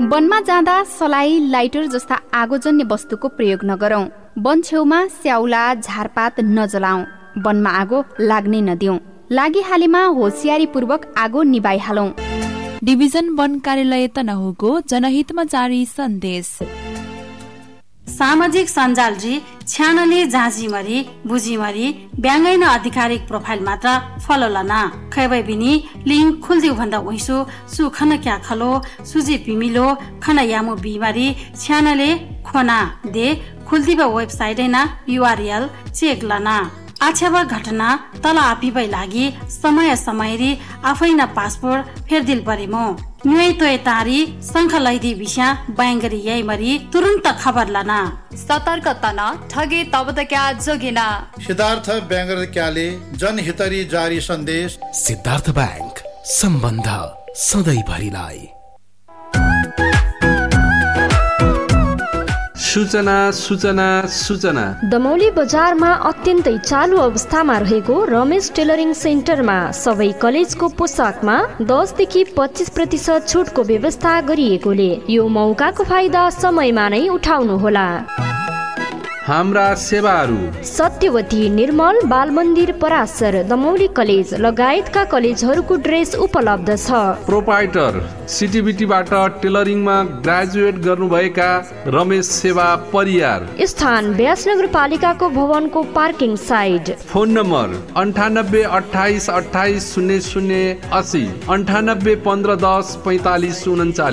वनमा जाँदा सलाई, लाइटर जस्ता आगोजन्य वस्तुको प्रयोग नगरौं। वन छेउमा स्याउला, झारपात नजलाऊ। वनमा आगो लाग्नै नदिऊ। लागिहालेमा होसियारीपूर्वक आगो निभाइहालौं। डिभिजन वन कार्यालय तनहुको जनहितमा जारी सन्देश। सामाजिक सञ्जाल छ्यानले जाँचीमरी बुझीमरी ब्याङ्गैन आधिकारिक प्रोफाइल मात्र फलो लना खैबै बिनी लिङ्क खुल्दिउ भन्दा उइसु सु खन क्या खलो सुजी पिमिलो खन यामु बिमारी छ्यानले खोना दे खुल्दिबा वेबसाइट हैना URL चेक लना आछ्यावा घटना तल आपिबै लागि समय समयरी आफै न पासपोर्ट फेरदिल परिमो न्युइ तोय तारी संख लैदी विषय बैंगरी यही मरी तुरंत खबर लना सतर्क तना ठगे तबदक्या जोगिना। सिद्धार्थ बैंगर क्याले जनहितरी जारी सन्देश। सिद्धार्थ बैंक, सम्बन्ध सधैँभरिलाई। सूचना सूचना सूचना। दमौली बजारमा अत्यन्तै चालु अवस्थामा रहेको रमेश टेलरिङ सेन्टरमा सबै कलेजको पोसाकमा 10 देखि 25% छुटको व्यवस्था गरिएकोले यो मौकाको फाइदा समयमा नै उठाउनुहोला। हाम्रा सेवाहरू सत्यवती, निर्मल, बालमन्दिर, पराशर, दमौली कलेज लगायतका कलेजहरूको ड्रेस उपलब्ध छ। प्रोपाइटर सिटिबिटीबाट टेलरिङमा ग्रेजुएट गर्नुभएका रमेश सेवा परियार। स्थान व्यास नगरपालिकाको भवनको पार्किङ साइड। Phone number 98 28 28 00 80 98 15 10 45 39।